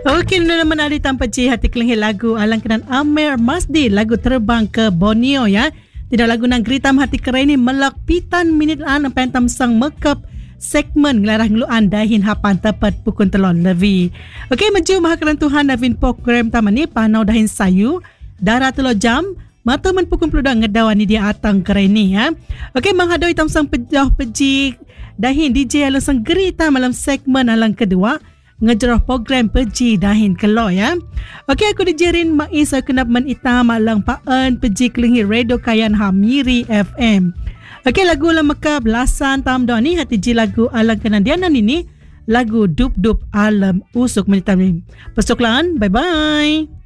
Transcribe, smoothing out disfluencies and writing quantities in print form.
Okey, naman ada tanpa cik hati kelengit lagu alang kenan Amir Masdi, lagu Terbang ke Borneo ya. Tidak lagu nang geritam hati keren ni melak pitan minit an pentam sang mekap segmen ngelarah ngeluan dahin hapan tepat pukul telon levi. Okey, maju mahakaran Tuhan Navin program taman ni panau dahin sayu darah telo jam mata men pukul peludang ngedawan ni dia atang keren ni ya. Okey, menghadoi tam sang pejauh peji dahin DJ alang sang gerita malam segmen alang kedua ngejerah program peji dahin kelo ya. Okey, aku dijerin mais kenap men ita malang paan peji kelingi radio kayan Hamiri FM. Okey, lagu la meka belasan tam dah ni hati ji lagu alang kenan dianan ini lagu dup dup alam usuk menitam ni. Pesoklan, bye bye.